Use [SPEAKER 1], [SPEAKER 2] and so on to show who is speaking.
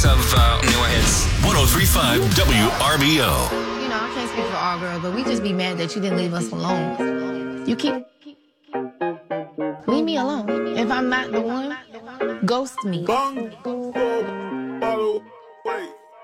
[SPEAKER 1] of newer hits.
[SPEAKER 2] 103.5 WRBO.
[SPEAKER 3] You know, I can't speak for all girls, but we just be mad that you didn't leave us alone. You keep... Leave me alone. If I'm not the one, ghost me.
[SPEAKER 4] Bang, bottle.